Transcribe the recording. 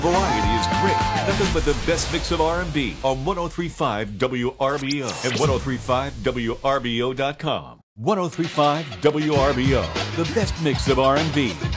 Variety is great. Nothing but the best mix of R&B on 103.5 WRBO and 103.5WRBO.com. 103.5 WRBO, the best mix of R&B.